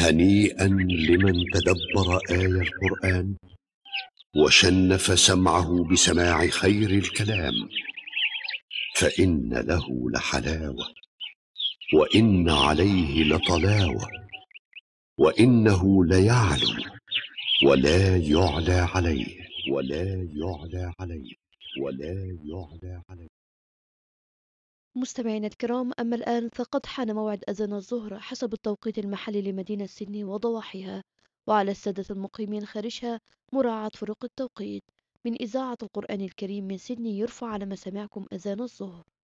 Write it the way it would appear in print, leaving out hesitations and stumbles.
هنيئا لمن تدبر آي القرآن وشنف سمعه بسماع خير الكلام، فإن له لحلاوة وإن عليه لطلاوة، وإنه ليعلو ولا يعلى عليه ولا يعلى عليه. مستمعينا الكرام، أما الآن فقد حان موعد أذان الظهر حسب التوقيت المحلي لمدينة سيدني وضواحيها، وعلى السادة المقيمين خارجها مراعاة فروق التوقيت. من إذاعة القرآن الكريم من سيدني يرفع على مسامعكم أذان الظهر.